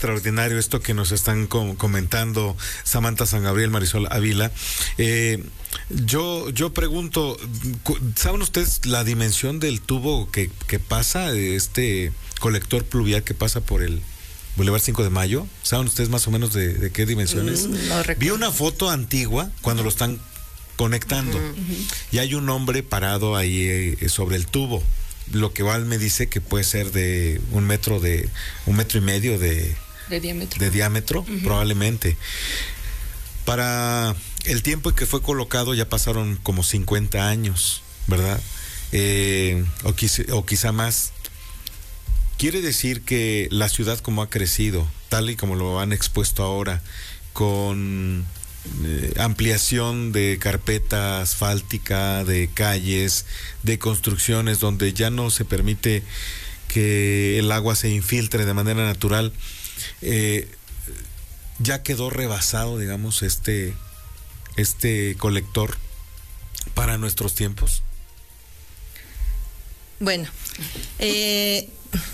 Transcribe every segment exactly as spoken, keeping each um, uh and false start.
extraordinario esto que nos están com- comentando Samantha San Gabriel, Marisol Ávila. Eh, yo yo pregunto, ¿saben ustedes la dimensión del tubo que, que pasa, este colector pluvial que pasa por el Boulevard cinco de Mayo? ¿Saben ustedes más o menos de, de qué dimensiones? Mm, no Vi una foto antigua cuando lo están conectando, uh-huh. y hay un hombre parado ahí eh, sobre el tubo. Lo que Val me dice que puede ser de un metro de un metro y medio de, de diámetro, de diámetro uh-huh. probablemente. Para el tiempo en que fue colocado ya pasaron como cincuenta años, ¿verdad? Eh, o, quizá, o quizá más. Quiere decir que la ciudad, como ha crecido, tal y como lo han expuesto ahora, con Eh, ampliación de carpeta asfáltica, de calles, de construcciones donde ya no se permite que el agua se infiltre de manera natural, eh, ya quedó rebasado, digamos, este este colector para nuestros tiempos. Bueno, eh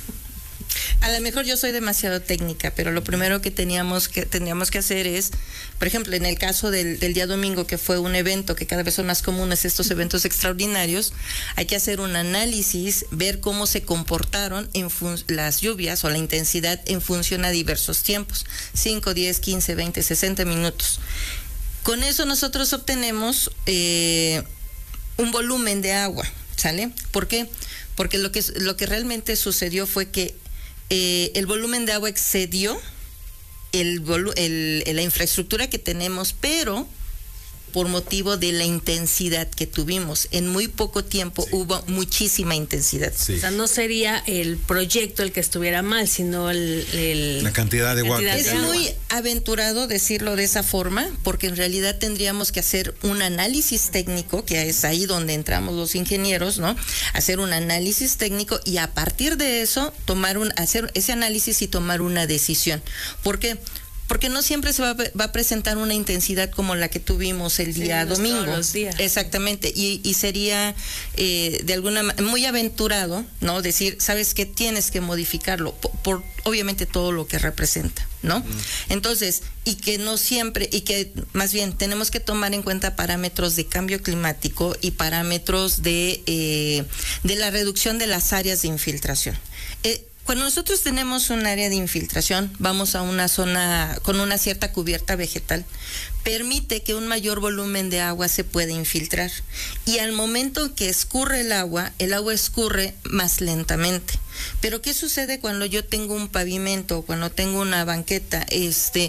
a lo mejor yo soy demasiado técnica, pero lo primero que teníamos que tendríamos que hacer es, por ejemplo, en el caso del, del día domingo, que fue un evento que cada vez son más comunes estos eventos extraordinarios, hay que hacer un análisis, ver cómo se comportaron en fun- las lluvias o la intensidad en función a diversos tiempos, cinco, diez, quince, veinte, sesenta minutos. Con eso nosotros obtenemos eh, un volumen de agua, ¿sale? ¿Por qué? Porque lo que, lo que realmente sucedió fue que Eh, el volumen de agua excedió el, volu- el, la infraestructura que tenemos, pero por motivo de la intensidad que tuvimos. En muy poco tiempo sí. hubo muchísima intensidad. Sí. O sea, no sería el proyecto el que estuviera mal, sino el... el la cantidad de agua. Es de muy agua. aventurado decirlo de esa forma, porque en realidad tendríamos que hacer un análisis técnico, que es ahí donde entramos los ingenieros, ¿no? Hacer un análisis técnico y a partir de eso tomar un, hacer ese análisis y tomar una decisión. ¿Por qué? Porque no siempre se va a, va a presentar una intensidad como la que tuvimos el día sí, domingo. Todos los días. Exactamente. Y, y sería eh, de alguna manera muy aventurado, ¿no? Decir, ¿sabes qué? Tienes que modificarlo por, por obviamente todo lo que representa, ¿no? Mm. Entonces, y que no siempre, y que más bien tenemos que tomar en cuenta parámetros de cambio climático y parámetros de, eh, de la reducción de las áreas de infiltración. Eh, Cuando nosotros tenemos un área de infiltración, vamos a una zona con una cierta cubierta vegetal, permite que un mayor volumen de agua se pueda infiltrar. Y al momento que escurre el agua, el agua escurre más lentamente. Pero ¿qué sucede cuando yo tengo un pavimento, cuando tengo una banqueta? Este,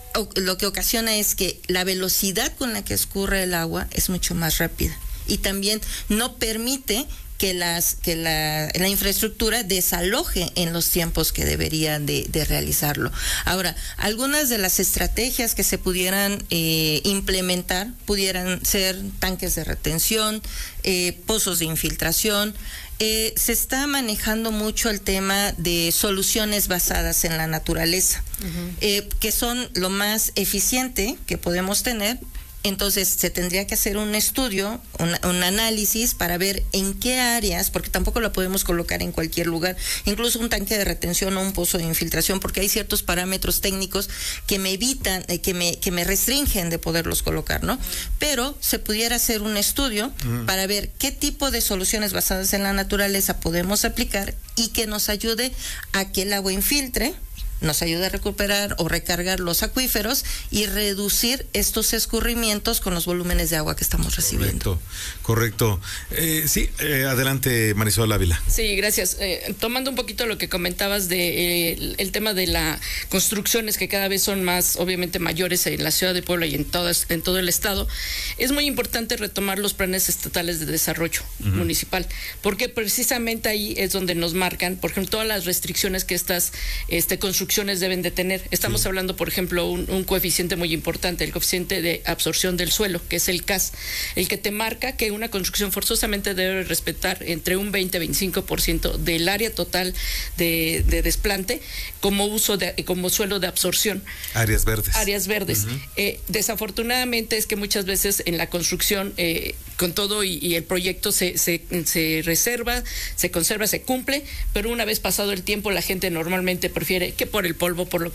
lo que ocasiona es que la velocidad con la que escurre el agua es mucho más rápida. Y también no permite que las que la, la infraestructura desaloje en los tiempos que deberían de, de realizarlo. Ahora, algunas de las estrategias que se pudieran eh, implementar pudieran ser tanques de retención, eh, pozos de infiltración. Eh, se está manejando mucho el tema de soluciones basadas en la naturaleza, uh-huh. eh, que son lo más eficiente que podemos tener. Entonces se tendría que hacer un estudio, un, un análisis para ver en qué áreas, porque tampoco la podemos colocar en cualquier lugar, incluso un tanque de retención o un pozo de infiltración, porque hay ciertos parámetros técnicos que me evitan, eh, que me que me restringen de poderlos colocar, ¿no? Pero se pudiera hacer un estudio mm. para ver qué tipo de soluciones basadas en la naturaleza podemos aplicar y que nos ayude a que el agua infiltre, nos ayuda a recuperar o recargar los acuíferos y reducir estos escurrimientos con los volúmenes de agua que estamos recibiendo. Correcto, correcto. Eh, sí, eh, adelante Marisol Ávila. Sí, gracias. Eh, tomando un poquito lo que comentabas de eh, el, el tema de las construcciones que cada vez son más, obviamente, mayores en la ciudad de Puebla y en todas, en todo el estado, es muy importante retomar los planes estatales de desarrollo uh-huh. municipal, porque precisamente ahí es donde nos marcan, por ejemplo, todas las restricciones que estas este, construcciones deben de tener. Estamos sí. hablando, por ejemplo, un, un coeficiente muy importante, el coeficiente de absorción del suelo, que es el C A S, el que te marca que una construcción forzosamente debe respetar entre un veinte a veinticinco por ciento del área total de, de desplante como uso de, como suelo de absorción. Áreas verdes. Áreas verdes. Uh-huh. Eh, desafortunadamente es que muchas veces en la construcción, eh, con todo y, y el proyecto se, se, se reserva, se conserva, se cumple, pero una vez pasado el tiempo la gente normalmente prefiere que por el polvo, por lo que